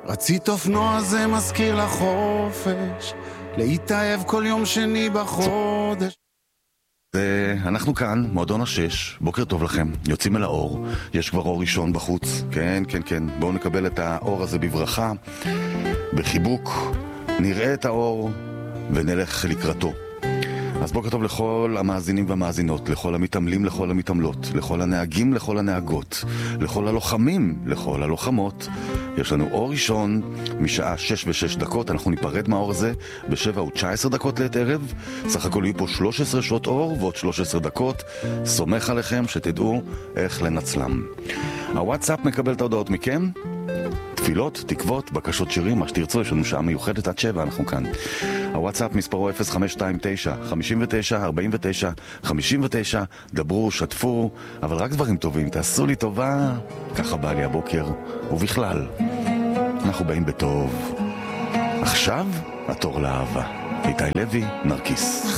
רצית אופנוע זה מזכיר לחופש, להתאהב כל יום שני בחודש. אנחנו כאן, מועדון השש, בוקר טוב לכם, יוצאים אל האור, יש כבר אור ראשון בחוץ, כן, כן, כן, בואו נקבל את האור הזה בברכה, בחיבוק, נראה את האור ונלך לקראתו. אז בוקר טוב לכל המאזינים והמאזינות, לכל המתעמלים, לכל המתעמלות, לכל הנהגים, לכל הנהגות, לכל הלוחמים, לכל הלוחמות. יש לנו אור ראשון משעה 6:06, אנחנו ניפרד מהאור הזה ב7:19 לעת ערב. סך הכל יהיו פה 13 שעות אור ועוד 13 דקות. סומך עליכם שתדעו איך לנצלם. הוואטסאפ מקבל את ההודעות מכם. תפילות, תקוות, בקשות שירים, מה שתרצו, יש לנו שעה מיוחדת עד 7, אנחנו כאן. הוואטסאפ מספרו 0529-59-49-59, דברו, שתפו, אבל רק דברים טובים, תעשו לי טובה, ככה בא לי הבוקר, ובכלל, אנחנו באים בטוב. עכשיו, התור לאהבה. איתי לוי, נרקיס.